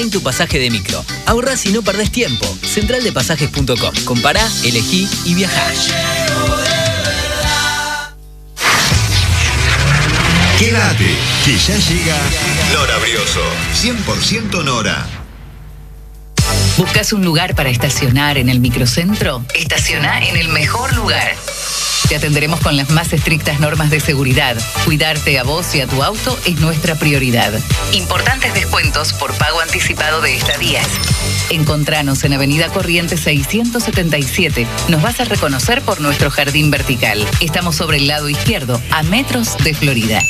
En tu pasaje de micro. Ahorrás y no perdés tiempo. Centraldepasajes.com. Compará, elegí y viajá. Quédate, que ya llega Nora Brioso. 100% Nora. ¿Buscas un lugar para estacionar en el microcentro? Estaciona en el mejor lugar. Te atenderemos con las más estrictas normas de seguridad. Cuidarte a vos y a tu auto es nuestra prioridad. Importantes descuentos por pago anticipado de estadías. Encontranos en Avenida Corrientes 677. Nos vas a reconocer por nuestro jardín vertical. Estamos sobre el lado izquierdo, a metros de Florida.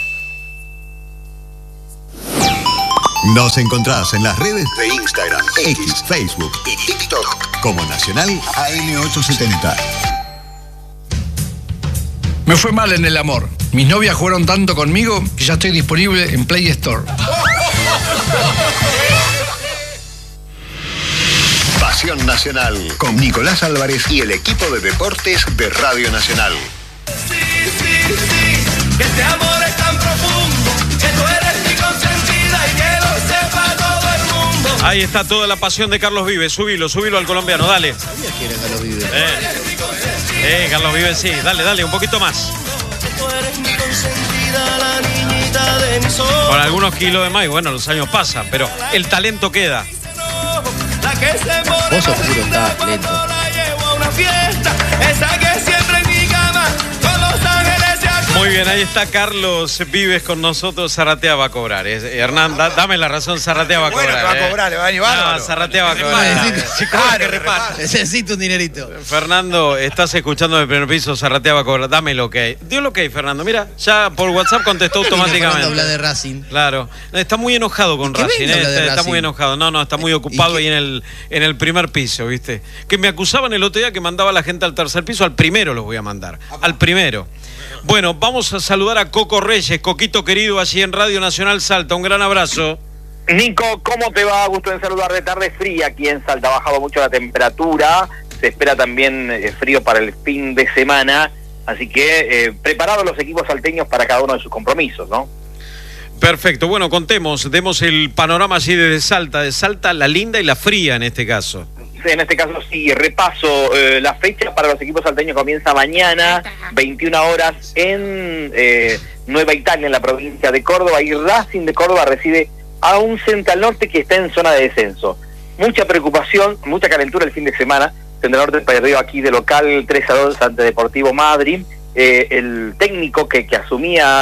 Nos encontrás en las redes de Instagram, X, Facebook y TikTok como Nacional AM870. Me fue mal en el amor. Mis novias jugaron tanto conmigo que ya estoy disponible en Play Store. Pasión Nacional con Nicolás Álvarez y el equipo de deportes de Radio Nacional. Sí, que este amor es tan profundo, que tú eres mi consentida y que lo sepa todo el mundo. Ahí está toda la pasión de Carlos Vives. Subilo al colombiano, dale. Sabía que era Carlos Vives. Carlos Vives, sí. Dale, un poquito más. Con algunos kilos de más, y bueno, los años pasan, pero el talento queda. Vos oscuro está lento. Muy bien, ahí está Carlos Vives con nosotros. Zarratea va a cobrar. Hernán, dame la razón, Zarratea va a cobrar. Bueno, va a cobrar, le va a llevar. No, Zarratea va a cobrar. Necesito un dinerito. Fernando, estás escuchando el primer piso, Zarratea va a cobrar. Dame el ok. Dio el ok, Fernando. Mira, ya por WhatsApp contestó automáticamente. Habla de Racing. Claro. Está muy enojado con Racing. Está muy enojado. No, está muy ocupado ahí en el primer piso, ¿viste? Que me acusaban el otro día que mandaba a la gente al tercer piso. Al primero los voy a mandar. Al primero. Bueno, vamos a saludar a Coco Reyes, Coquito querido, allí en Radio Nacional Salta. Un gran abrazo. Nico, ¿cómo te va? Gusto en saludar. De tarde fría aquí en Salta. Ha bajado mucho la temperatura. Se espera también frío para el fin de semana. Así que preparados los equipos salteños para cada uno de sus compromisos, ¿no? Perfecto. Bueno, demos el panorama allí de Salta, la linda y la fría en este caso. En este caso sí, repaso, la fecha para los equipos salteños comienza mañana, 21 horas en Nueva Italia, en la provincia de Córdoba, y Racing de Córdoba recibe a un Central Norte que está en zona de descenso. Mucha preocupación, mucha calentura el fin de semana. Central Norte perdió aquí de local 3-2 ante Deportivo Madryn. El técnico que asumió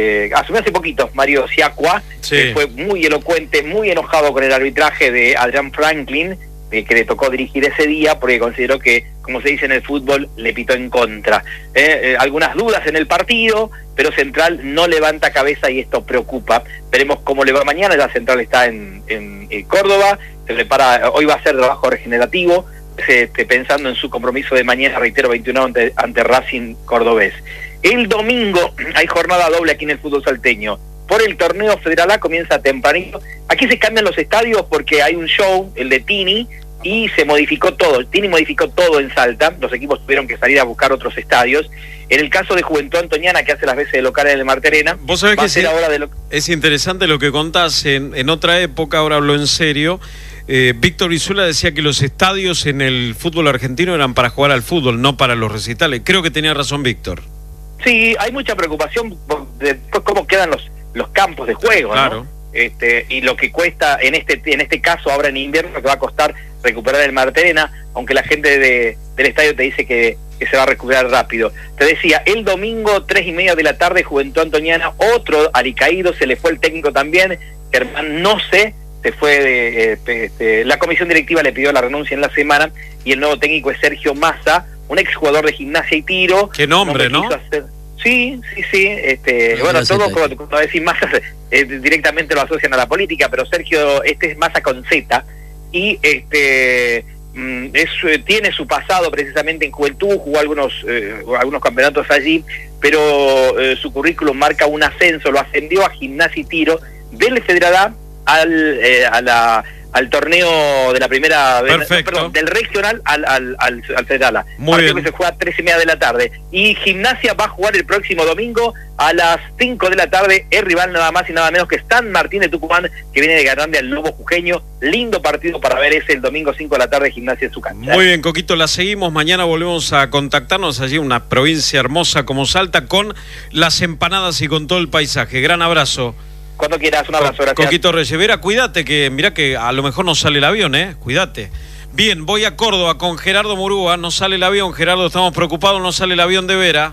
hace poquito, Mario Siacua, sí. Fue muy elocuente, muy enojado con el arbitraje de Adrián Franklin, que le tocó dirigir ese día, porque consideró que, como se dice en el fútbol, le pitó en contra. Algunas dudas en el partido, pero Central no levanta cabeza y esto preocupa. Veremos cómo le va mañana. Ya Central está en Córdoba, se prepara, hoy va a ser trabajo regenerativo, pensando en su compromiso de mañana, reitero, 21 ante Racing cordobés. El domingo hay jornada doble aquí en el fútbol salteño. Por el torneo Federal A comienza tempranito. Aquí se cambian los estadios porque hay un show, el de Tini, y se modificó todo. Tini modificó todo en Salta. Los equipos tuvieron que salir a buscar otros estadios. En el caso de Juventud Antoniana, que hace las veces de local en el Marterena, vos sabés que es interesante lo que contás. En otra época, ahora hablo en serio, Víctor Brizuela decía que los estadios en el fútbol argentino eran para jugar al fútbol, no para los recitales. Creo que tenía razón Víctor. Sí, hay mucha preocupación de cómo quedan los campos de juego, claro, ¿no? Y lo que cuesta en este caso ahora en invierno, lo que va a costar recuperar el Marterena, aunque la gente del estadio te dice que se va a recuperar rápido. Te decía, el domingo 3:30 de la tarde, Juventud Antoniana, otro alicaído, se le fue el técnico también, Germán Noce, se fue la comisión directiva le pidió la renuncia en la semana, y el nuevo técnico es Sergio Massa, un exjugador de Gimnasia y Tiro. Qué nombre, ¿no? Sí. Bueno, todo cuando decís Massa directamente lo asocian a la política, pero Sergio, es Massa con Z, y tiene su pasado precisamente en Juventud, jugó algunos campeonatos allí, pero su currículum marca un ascenso, lo ascendió a Gimnasia y Tiro del Federal A al torneo de la primera, Perfecto. del regional al federal. Muy bien. Que se juega a 3:30 de la tarde. Y Gimnasia va a jugar el próximo domingo a las 5 de la tarde, es rival nada más y nada menos que San Martín de Tucumán, que viene de ganarle al Lobo Jujeño. Lindo partido para ver ese el domingo 5 de la tarde, Gimnasia en su cancha. Muy bien, Coquito, la seguimos. Mañana volvemos a contactarnos allí, una provincia hermosa como Salta, con las empanadas y con todo el paisaje. Gran abrazo. Cuando quieras, un abrazo, gracias. Coquito Reyevera, cuídate, que mirá que a lo mejor no sale el avión, cuídate. Bien, voy a Córdoba con Gerardo Murúa, no sale el avión, Gerardo, estamos preocupados, no sale el avión de Vera.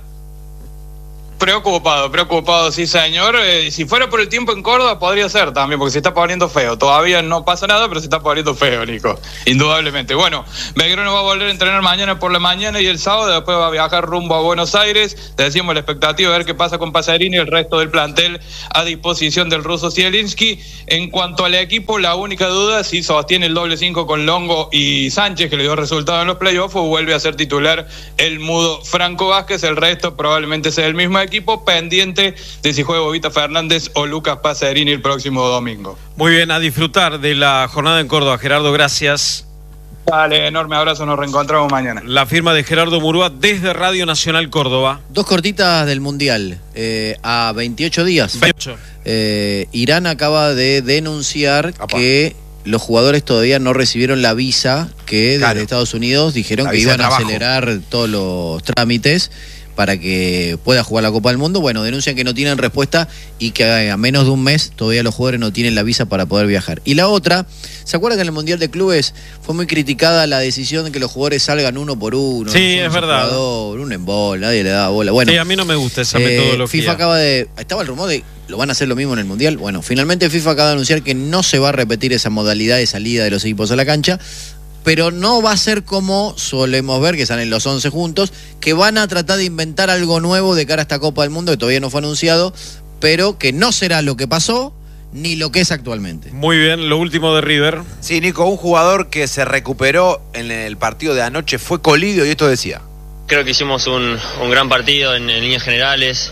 Preocupado, sí señor. Si fuera por el tiempo en Córdoba podría ser también, porque se está poniendo feo. Todavía no pasa nada, pero se está poniendo feo, Nico. Indudablemente. Bueno, Belgrano va a volver a entrenar mañana por la mañana y el sábado después va a viajar rumbo a Buenos Aires. Le decimos la expectativa de ver qué pasa con Pasarini y el resto del plantel a disposición del ruso Zielinski. En cuanto al equipo, la única duda es si sostiene el doble 5 con Longo y Sánchez, que le dio resultado en los playoffs, o vuelve a ser titular el mudo Franco Vázquez. El resto probablemente sea el mismo equipo, pendiente de si juega Bobita Fernández o Lucas Pasarini el próximo domingo. Muy bien, a disfrutar de la jornada en Córdoba, Gerardo, gracias. Dale, enorme abrazo, nos reencontramos mañana. La firma de Gerardo Murúa desde Radio Nacional Córdoba. 2 cortitas del Mundial, a 28 días. 28. Irán acaba de denunciar que los jugadores todavía no recibieron la visa que desde Estados Unidos dijeron que iban a acelerar todos los trámites para que pueda jugar la Copa del Mundo. Bueno, denuncian que no tienen respuesta y que a menos de un mes todavía los jugadores no tienen la visa para poder viajar. Y la otra, ¿se acuerdan que en el Mundial de Clubes fue muy criticada la decisión de que los jugadores salgan uno por uno? Sí, es verdad. Jugador, un embol, nadie le daba bola. Bueno, sí, a mí no me gusta esa metodología. FIFA acaba de... Estaba el rumor de lo van a hacer lo mismo en el Mundial. Bueno, finalmente FIFA acaba de anunciar que no se va a repetir esa modalidad de salida de los equipos a la cancha, pero no va a ser como solemos ver, que salen los 11 juntos, que van a tratar de inventar algo nuevo de cara a esta Copa del Mundo, que todavía no fue anunciado, pero que no será lo que pasó ni lo que es actualmente. Muy bien, lo último de River. Sí, Nico, un jugador que se recuperó en el partido de anoche fue Colidio y esto decía. Creo que hicimos un gran partido en líneas generales,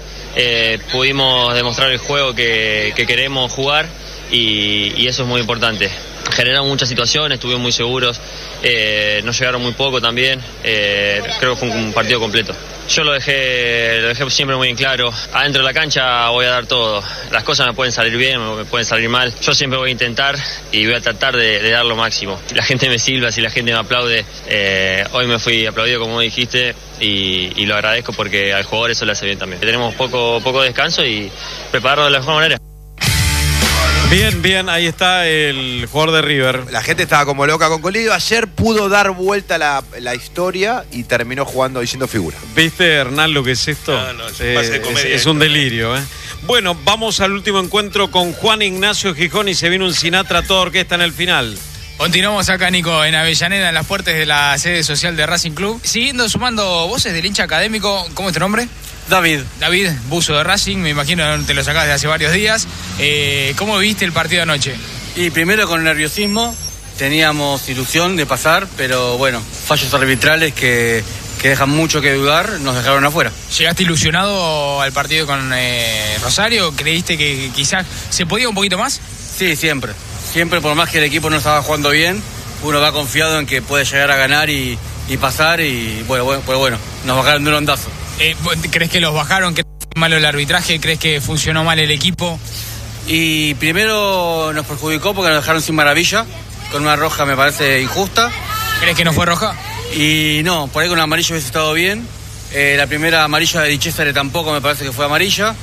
pudimos demostrar el juego que queremos jugar y eso es muy importante. Generaron muchas situaciones, estuvieron muy seguros, nos llegaron muy poco también, creo que fue un partido completo. Yo lo dejé siempre muy en claro, adentro de la cancha voy a dar todo, las cosas me pueden salir bien, me pueden salir mal, yo siempre voy a intentar y voy a tratar de dar lo máximo. Si la gente me silba, si la gente me aplaude, hoy me fui aplaudido como dijiste y lo agradezco porque al jugador eso le hace bien también. Tenemos poco descanso y prepararlo de la mejor manera. Bien, ahí está el jugador de River. La gente estaba como loca con Colidio. Ayer pudo dar vuelta la historia y terminó jugando y siendo figura. ¿Viste, Hernán, lo que es esto? No, es un pase de comedia. Es un delirio, Bueno, vamos al último encuentro con Juan Ignacio Gijón y se viene un Sinatra a toda orquesta en el final. Continuamos acá, Nico, en Avellaneda, en las puertas de la sede social de Racing Club. Siguiendo sumando voces del hincha académico, ¿cómo es tu nombre? David, buzo de Racing, me imagino te lo sacás de hace varios días. ¿Cómo viste el partido anoche? Y primero con nerviosismo, teníamos ilusión de pasar, pero bueno, fallos arbitrales que dejan mucho que dudar, nos dejaron afuera. ¿Llegaste ilusionado al partido con Rosario? ¿Creíste que quizás se podía un poquito más? Sí, siempre, por más que el equipo no estaba jugando bien, uno va confiado en que puede llegar a ganar y pasar y bueno, nos bajaron de un ondazo. ¿Crees que los bajaron? ¿Crees que fue malo el arbitraje? ¿Crees que funcionó mal el equipo? Y primero nos perjudicó porque nos dejaron sin maravilla, con una roja me parece injusta. ¿Crees que no fue roja? Y no, por ahí con amarillo hubiese estado bien. La primera amarilla de Di Cesare tampoco me parece que fue amarilla.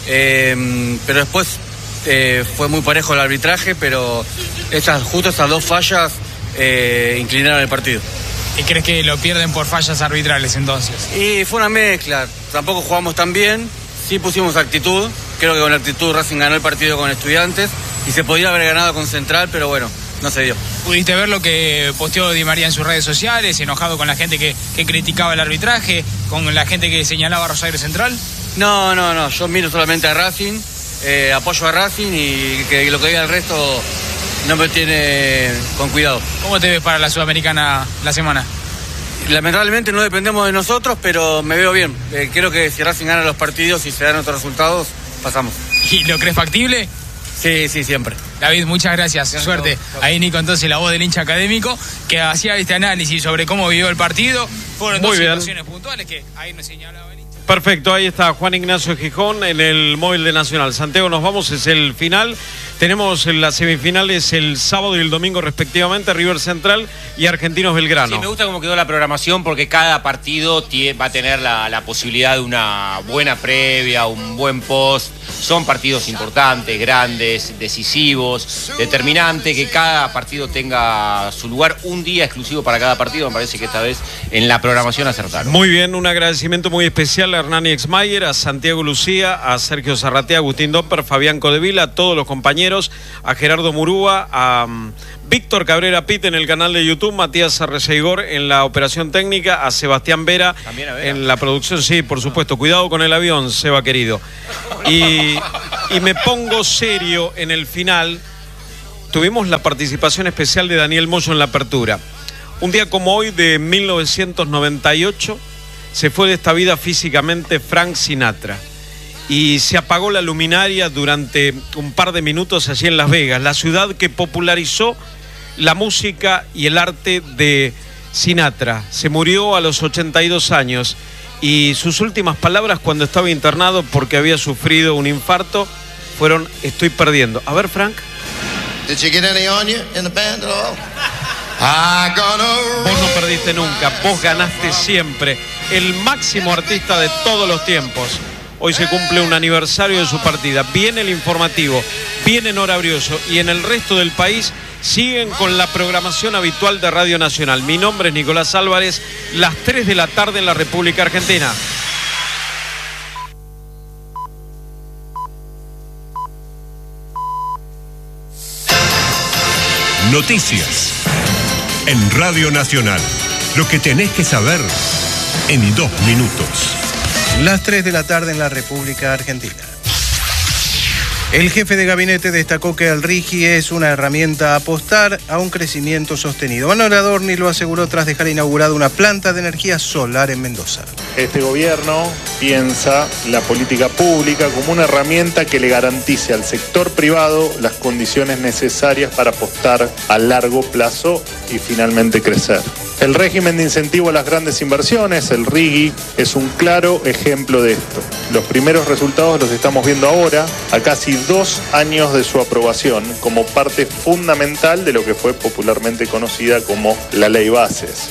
Pero después fue muy parejo el arbitraje, pero justo esas dos fallas inclinaron el partido. ¿Y crees que lo pierden por fallas arbitrales entonces? Y fue una mezcla, tampoco jugamos tan bien, sí pusimos actitud, creo que con actitud Racing ganó el partido con Estudiantes y se podía haber ganado con Central, pero bueno, no se dio. ¿Pudiste ver lo que posteó Di María en sus redes sociales, enojado con la gente que criticaba el arbitraje, con la gente que señalaba a Rosario Central? No, yo miro solamente a Racing, apoyo a Racing y que lo que diga el resto no me tiene con cuidado. ¿Cómo te ves para la Sudamericana la semana? Lamentablemente no dependemos de nosotros, pero me veo bien. Creo que si Racing gana los partidos y se dan otros resultados, pasamos. ¿Y lo crees factible? Sí, siempre. David, muchas gracias. Suerte. Ahí Nico, entonces la voz del hincha académico que hacía este análisis sobre cómo vivió el partido. Fueron dos situaciones puntuales que ahí nos señalaba el hincha. Perfecto, ahí está Juan Ignacio Gijón en el móvil de Nacional. Santiago, nos vamos, es el final. Tenemos las semifinales el sábado y el domingo respectivamente, River Central y Argentinos Belgrano. Sí, me gusta cómo quedó la programación porque cada partido va a tener la posibilidad de una buena previa, un buen post. Son partidos importantes, grandes, decisivos, determinantes, que cada partido tenga su lugar, un día exclusivo para cada partido. Me parece que esta vez en la programación acertaron. Muy bien, un agradecimiento muy especial a Hernani Exmayer, a Santiago Lucía, a Sergio Zarratea, Agustín Dopper, Fabián Codevila, a todos los compañeros, a Gerardo Murúa, a Víctor Cabrera Pit en el canal de YouTube, Matías Arreceigor en la operación técnica, a Sebastián Vera en la producción. Sí, por supuesto, cuidado con el avión, Seba querido. Y me pongo serio en el final. Tuvimos la participación especial de Daniel Moyo en la apertura. Un día como hoy de 1998 se fue de esta vida físicamente Frank Sinatra. Y se apagó la luminaria durante un par de minutos allí en Las Vegas, la ciudad que popularizó la música y el arte de Sinatra. Se murió a los 82 años y sus últimas palabras cuando estaba internado porque había sufrido un infarto fueron: estoy perdiendo. A ver, Frank. Did you get any on you in the band at all? Vos no perdiste nunca, vos ganaste siempre. El máximo artista de todos los tiempos. Hoy se cumple un aniversario de su partida. Viene el informativo, viene Nora Brioso y en el resto del país siguen con la programación habitual de Radio Nacional. Mi nombre es Nicolás Álvarez, las 3 de la tarde en la República Argentina. Noticias en Radio Nacional. Lo que tenés que saber en 2 minutos. Las 3 de la tarde en la República Argentina. El jefe de gabinete destacó que el RIGI es una herramienta a apostar a un crecimiento sostenido. Manuel Adorni lo aseguró tras dejar inaugurada una planta de energía solar en Mendoza. Este gobierno piensa la política pública como una herramienta que le garantice al sector privado las condiciones necesarias para apostar a largo plazo y finalmente crecer. El régimen de incentivo a las grandes inversiones, el RIGI, es un claro ejemplo de esto. Los primeros resultados los estamos viendo ahora, a casi 2 años de su aprobación, como parte fundamental de lo que fue popularmente conocida como la Ley Bases.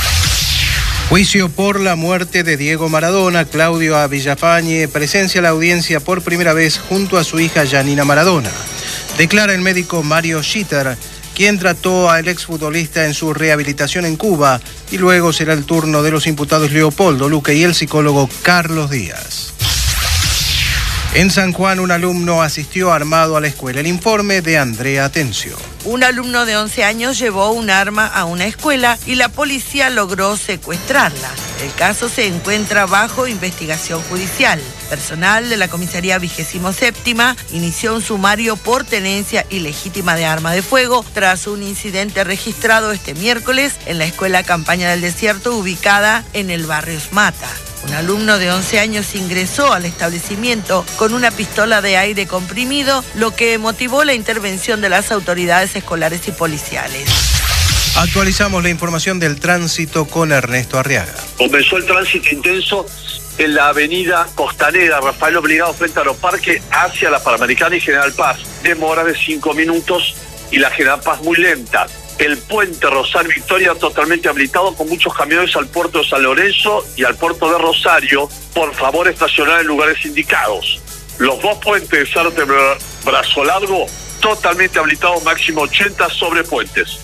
Juicio por la muerte de Diego Maradona. Claudio Villafañe presencia la audiencia por primera vez junto a su hija Janina Maradona. Declara el médico Mario Schitter, quien trató al exfutbolista en su rehabilitación en Cuba, y luego será el turno de los imputados Leopoldo Luque y el psicólogo Carlos Díaz. En San Juan, un alumno asistió armado a la escuela. El informe de Andrea Atencio. Un alumno de 11 años llevó un arma a una escuela y la policía logró secuestrarla. El caso se encuentra bajo investigación judicial. Personal de la comisaría 27ª inició un sumario por tenencia ilegítima de arma de fuego tras un incidente registrado este miércoles en la escuela Campaña del Desierto ubicada en el barrio Esmata. Un alumno de 11 años ingresó al establecimiento con una pistola de aire comprimido, lo que motivó la intervención de las autoridades escolares y policiales. Actualizamos la información del tránsito con Ernesto Arriaga. Comenzó el tránsito intenso en la avenida Costanera, Rafael Obligado frente a Aeroparque hacia la Panamericana y General Paz. Demora de 5 minutos y la General Paz muy lenta. El puente Rosario Victoria totalmente habilitado con muchos camiones al puerto de San Lorenzo y al puerto de Rosario. Por favor, estacionar en lugares indicados. Los 2 puentes de Sarte Brazo Largo totalmente habilitados, máximo 80 sobrepuentes.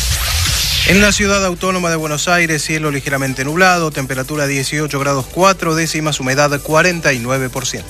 En la ciudad autónoma de Buenos Aires, cielo ligeramente nublado, temperatura 18 grados 4 décimas, humedad 49%.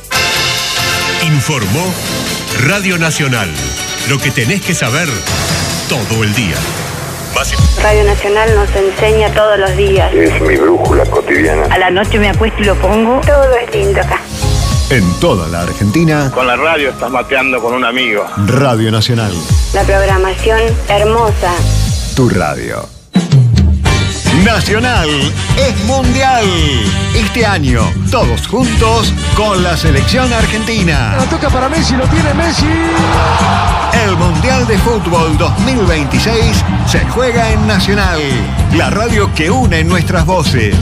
Informó Radio Nacional. Lo que tenés que saber todo el día. Radio Nacional nos enseña todos los días. Es mi brújula cotidiana. A la noche me acuesto y lo pongo. Todo es lindo acá. En toda la Argentina. Con la radio estás mateando con un amigo. Radio Nacional. La programación hermosa. Tu radio. Nacional es mundial. Este año, todos juntos con la selección argentina. La toca para Messi, lo tiene Messi. El Mundial de Fútbol 2026 se juega en Nacional, la radio que une nuestras voces.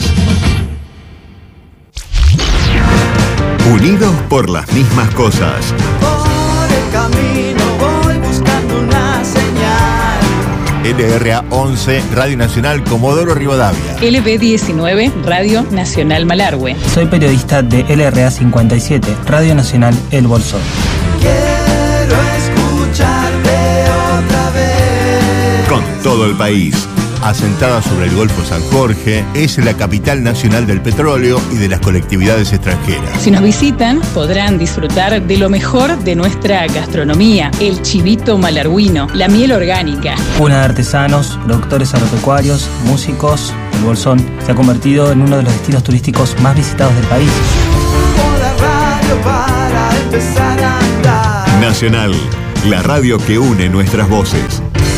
Unidos por las mismas cosas. Por el camino voy buscando una señal. LRA 11, Radio Nacional Comodoro Rivadavia. LB19, Radio Nacional Malargüe. Soy periodista de LRA 57, Radio Nacional El Bolsón. Quiero escucharte otra vez. Con todo el país. Asentada sobre el Golfo San Jorge, es la capital nacional del petróleo y de las colectividades extranjeras. Si nos visitan, podrán disfrutar de lo mejor de nuestra gastronomía, el chivito malarguino, la miel orgánica. Una de artesanos, productores agropecuarios, músicos, El Bolsón se ha convertido en uno de los destinos turísticos más visitados del país. Para empezar a andar. Nacional, la radio que une nuestras voces.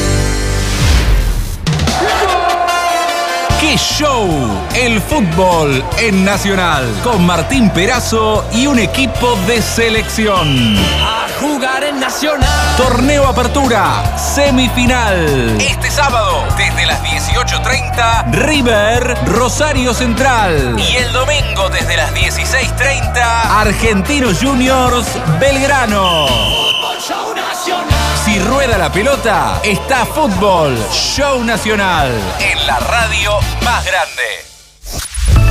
¡Qué show! El fútbol en Nacional, con Martín Perazo y un equipo de selección. A jugar en Nacional. Torneo Apertura, semifinal. Este sábado, desde las 18:30, River, Rosario Central. Y el domingo, desde las 16:30, Argentinos Juniors, Belgrano. Fútbol Show Nacional. Si rueda la pelota, está Fútbol Show Nacional, en la radio más grande.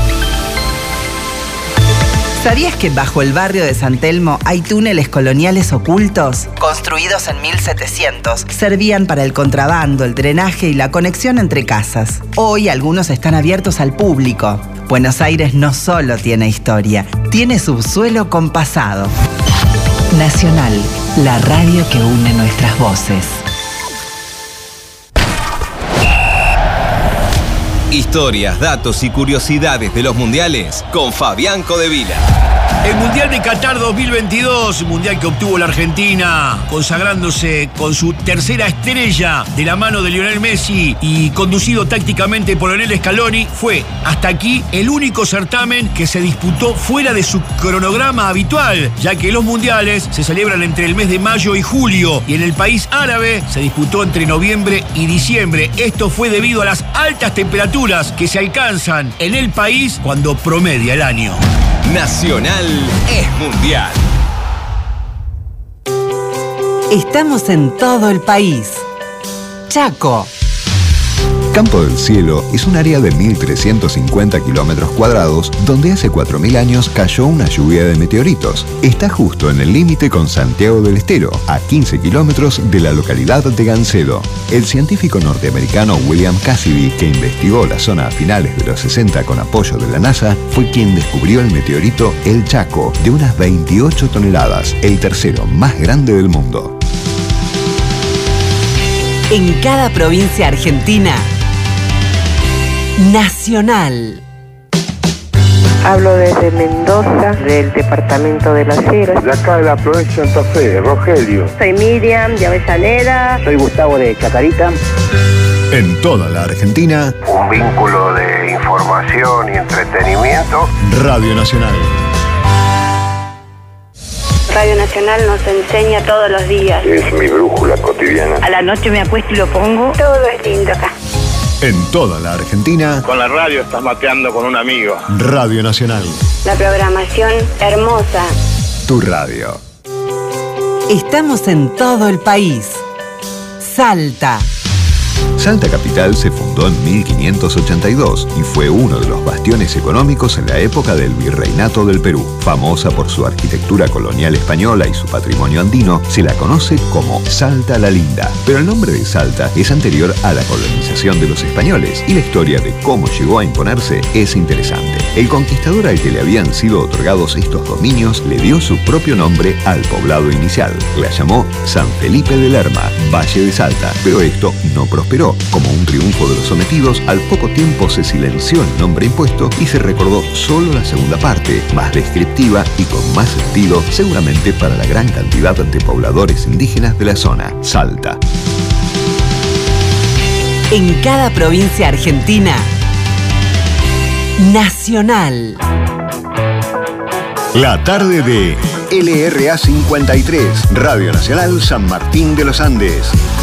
¿Sabías que bajo el barrio de San Telmo hay túneles coloniales ocultos? Construidos en 1700, servían para el contrabando, el drenaje y la conexión entre casas. Hoy algunos están abiertos al público. Buenos Aires no solo tiene historia, tiene subsuelo con pasado. Nacional, la radio que une nuestras voces. Historias, datos y curiosidades de los mundiales con Fabián Codevila. El Mundial de Qatar 2022, mundial que obtuvo la Argentina, consagrándose con su tercera estrella de la mano de Lionel Messi y conducido tácticamente por Lionel Scaloni, fue hasta aquí el único certamen que se disputó fuera de su cronograma habitual, ya que los mundiales se celebran entre el mes de mayo y julio y en el país árabe se disputó entre noviembre y diciembre. Esto fue debido a las altas temperaturas que se alcanzan en el país cuando promedia el año. Nacional es mundial. Estamos en todo el país. Chaco. Campo del Cielo es un área de 1.350 kilómetros cuadrados donde hace 4.000 años cayó una lluvia de meteoritos. Está justo en el límite con Santiago del Estero, a 15 kilómetros de la localidad de Gancedo. El científico norteamericano William Cassidy, que investigó la zona a finales de los 60 con apoyo de la NASA, fue quien descubrió el meteorito El Chaco, de unas 28 toneladas, el tercero más grande del mundo. En cada provincia argentina, Nacional. Hablo desde Mendoza, del departamento de Las Heras. De acá de la provincia de Santa Fe, Rogelio. Soy Miriam de Avellaneda. Soy Gustavo de Chacarita. En toda la Argentina, un vínculo de información y entretenimiento. Radio Nacional. Radio Nacional nos enseña todos los días. Es mi brújula cotidiana. A la noche me acuesto y lo pongo. Todo es lindo acá. En toda la Argentina, Con la radio estás mateando con un amigo. Radio Nacional. La programación hermosa. Tu radio. Estamos en todo el país. Salta. Salta Capital se fundó en 1582 y fue uno de los bastiones económicos en la época del Virreinato del Perú. Famosa por su arquitectura colonial española y su patrimonio andino, se la conoce como Salta la Linda. Pero el nombre de Salta es anterior a la colonización de los españoles y la historia de cómo llegó a imponerse es interesante. El conquistador al que le habían sido otorgados estos dominios le dio su propio nombre al poblado inicial. La llamó San Felipe de Lerma, Valle de Salta, pero esto no prosperó. Como un triunfo de los sometidos, al poco tiempo se silenció el nombre impuesto y se recordó solo la segunda parte, más descriptiva y con más sentido, seguramente para la gran cantidad de pobladores indígenas de la zona, Salta. En cada provincia argentina, Nacional. La tarde de LRA 53, Radio Nacional San Martín de los Andes.